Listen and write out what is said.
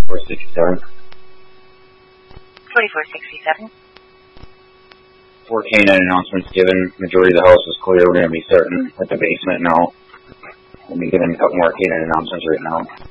4467. 4467. 4 K9 announcements given. Majority of the house is clear. We're going to be starting at the basement now. We'll be giving a couple more K9 announcements right now.